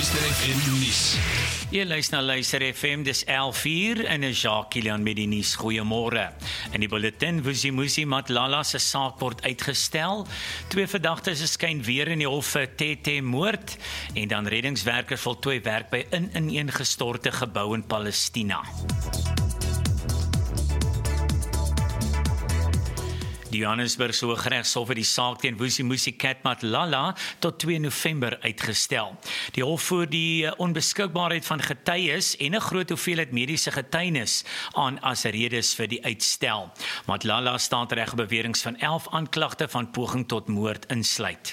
Luister FM nuus. Jy luister na Luister FM, dis 11:00 en is Jacques Kilian met die nuus. Goeiemôre. In die bulletin, Vusimuzi Matlala se saak word uitgestel. 2 verdagtes is skyn weer in die hof vir TT moord en dan reddingswerkers voltooi werk by 'n ineengestorte gebou in Palestina. Die Johannesburgse Hooggeregshof het die saak teen Vusimuzi Matlala tot 2 November uitgestel. Die hof voer die onbeskikbaarheid van getuies en 'n groot hoeveelheid mediese getuienis aan as redes vir die uitstel. Matlala staan reg op beweringe van 11 aanklagte van poging tot moord insluit.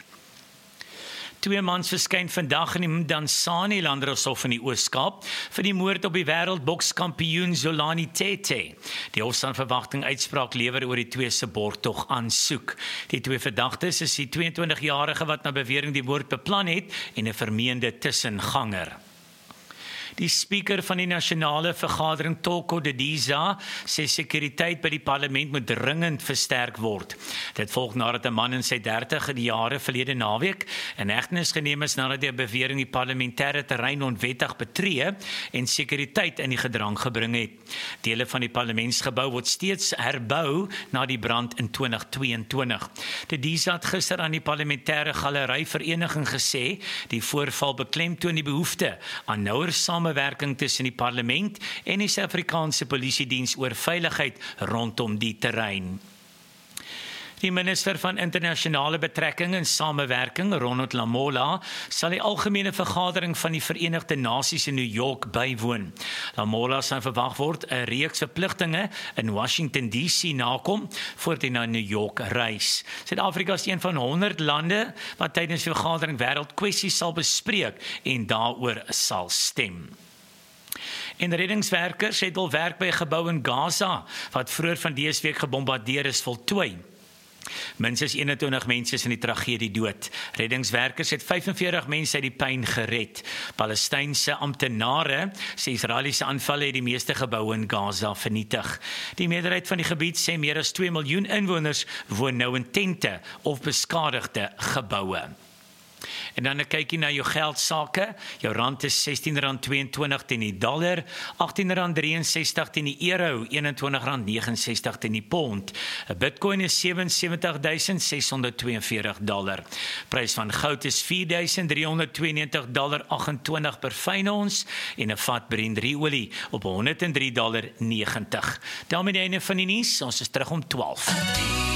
2 mans verskyn vandag in die Mdantsane Landdroshof in die Oos-Kaap vir die moord op die wêreldbokskampioen Zolani Tete. Die hof staan verwagting uitspraak lewer oor die 2 se borgtog aansoek. Die 2 verdagtes is die 22-jarige wat na bewering die moord beplan het en 'n vermeende tussenganger. Die speaker van die nasionale vergadering, Toko Didiza, sê sekuriteit by die parlement moet dringend versterk word. Dit volg nadat 'n man in sy 30 jare verlede naweek in hegtenis geneem is nadat hy 'n bewering die parlementêre terrein onwettig betree en sekuriteit in die gedrang gebring het. Dele van die parlementsgebou word steeds herbou na die brand in 2022. Didiza het gister aan die parlementêre galery vereniging gesê die voorval beklemtoon die behoefte aan nouer samewerking tussen die parlement en die Suid-Afrikaanse Polisiediens oor veiligheid rondom die terrein. Die minister van internasionale betrekkinge en samewerking, Ronald Lamola, sal die algemene vergadering van die Verenigde Nasies in New York bywoon. Lamola sal verwag word 'n reeks verpligtinge in Washington DC nakom voordat hy na New York reis. Suid-Afrika is een van 100 lande wat tydens die vergadering wêreldkwessies sal bespreek en daaroor sal stem. En reddingswerkers het al werk by 'n gebou in Gaza wat vroeër van dese week gebombardeer is voltooi. Minstens 21 mense is in die tragedie dood. Reddingswerkers het 45 mense uit die puin gered. Palestynse amptenare sê Israeliese aanvalle het die meeste geboue in Gaza vernietig. Die meerderheid van die gebied sê meer as 2 miljoen inwoners woon nou in tente of beskadigde geboue. En dan 'n kykie na jou geldsaake. Jou rand is R16.22 teen die dollar, R18.63 teen die euro, R21.69 teen die pond. 'n Bitcoin is $77,642. Prys van goud is $4,392.28 per fyn ons en 'n vat Brent olie op $103.90. Daarmee die einde van die nuus. Ons is terug om 12.